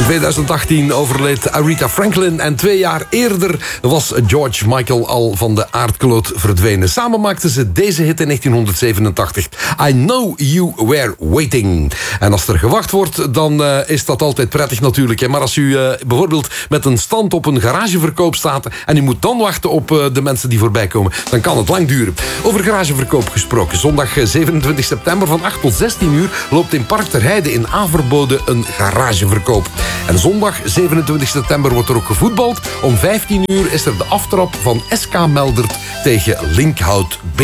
2018 overleed Aretha Franklin en 2 jaar eerder was George Michael al van de aardkloot verdwenen. Samen maakten ze deze hit in 1987. I Know You Were Waiting. En als er gewacht wordt, dan is dat altijd prettig natuurlijk. Hè. Maar als u bijvoorbeeld met een stand op een garageverkoop staat en u moet dan wachten op de mensen die voorbij komen, dan kan het lang duren. Over garageverkoop gesproken. Zondag 27 september van 8 tot 16 uur loopt in Park ter Heide in Averbode een garageverkoop. En zondag 27 september wordt er ook gevoetbald. Om 15 uur is er de aftrap van SK Meldert tegen Linkhout B.